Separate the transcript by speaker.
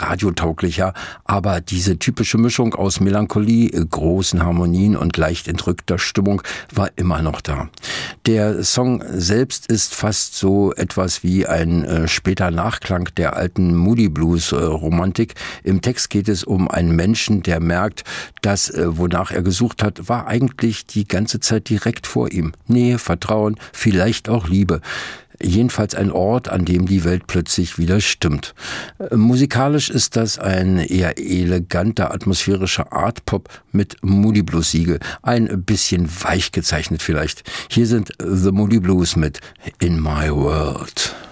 Speaker 1: radiotauglicher, aber diese typische Mischung aus Melancholie, großen Harmonien und leicht entrückter Stimmung war immer noch da. Der Song selbst ist fast so etwas wie ein später Nachklang der alten Moody Blues Romantik. Im Text geht es um einen Menschen, der merkt, dass wonach er gesucht hat, war eigentlich die ganze Zeit direkt vor ihm. Nähe, Vertrauen, vielleicht auch Liebe. Jedenfalls ein Ort, an dem die Welt plötzlich wieder stimmt. Musikalisch ist das ein eher eleganter, atmosphärischer Art-Pop mit Moody Blues-Siegel. Ein bisschen weich gezeichnet vielleicht. Hier sind The Moody Blues mit In My World.